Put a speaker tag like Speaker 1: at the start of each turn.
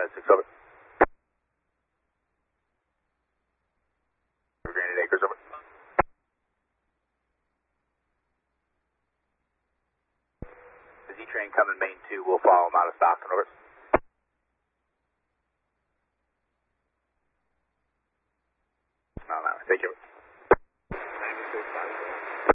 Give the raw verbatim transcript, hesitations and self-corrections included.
Speaker 1: Med six, over. Granite Acres, over. The Z train coming main two, we'll follow him out of Stockton, over. No, no, thank you.